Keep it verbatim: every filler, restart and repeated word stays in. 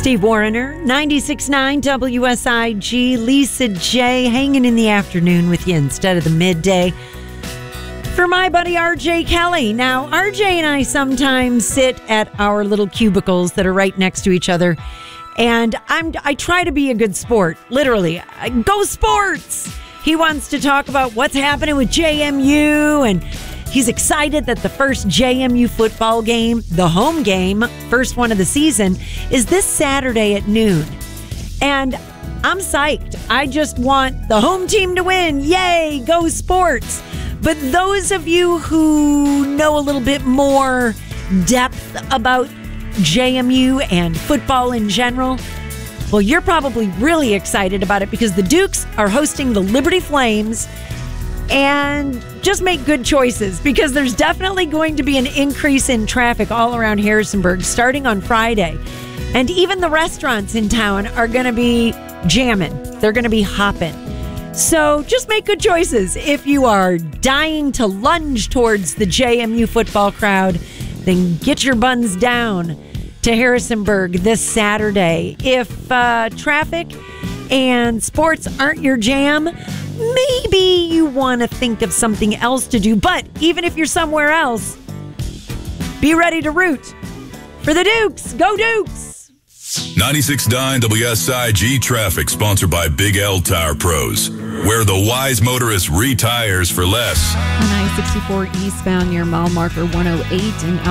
Steve Warrener, ninety-six point nine W S I G. Lisa J. hanging in the afternoon with you instead of the midday. For my buddy R J Kelly. Now, R J and I sometimes sit at our little cubicles that are right next to each other, and I'm I try to be a good sport. Literally, go sports! He wants to talk about what's happening with J M U, and he's excited that the first J M U football game, the home game, first one of the season, is this Saturday at noon. And I'm psyched. I just want the home team to win. Yay, go sports. But those of you who know a little bit more depth about J M U and football in general, well, you're probably really excited about it because the Dukes are hosting the Liberty Flames. And just make good choices because there's definitely going to be an increase in traffic all around Harrisonburg starting on Friday. And even the restaurants in town are going to be jamming. They're going to be hopping. So just make good choices. If you are dying to lunge towards the J M U football crowd, then get your buns down to Harrisonburg this Saturday. If uh, traffic and sports aren't your jam, maybe you want to think of something else to do. But even if you're somewhere else, be ready to root for the Dukes. Go Dukes! ninety-six point nine W S I G traffic sponsored by Big L Tire Pros, where the wise motorist retires for less. On I sixty-four eastbound near mile marker one oh eight and